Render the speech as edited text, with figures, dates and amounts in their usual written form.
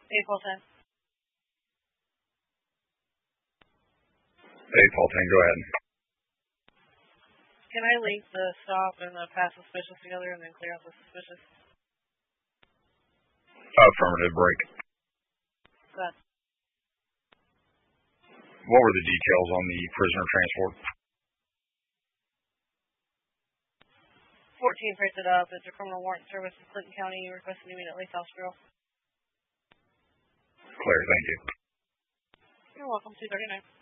April 10. April 10, go ahead. Can I link the stop and the pass suspicious together and then clear out the suspicious? Affirmative, break. Good. What were the details on the prisoner transport? 14 picked it up. It's a criminal warrant service in Clinton County. Requested immediately South Grill. Clear, thank you. You're welcome. 239.